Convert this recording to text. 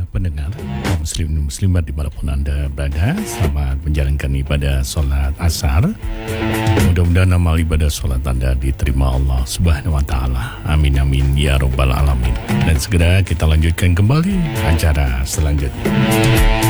pendengar, kaum muslim dan muslimat dimanapun Anda berada, selamat menjalankan ibadah solat asar. Mudah-mudahan amal ibadah solat Anda diterima Allah Subhanahu wa Ta'ala. Amin amin ya Rabbal alamin. Dan segera kita lanjutkan kembali acara selanjutnya.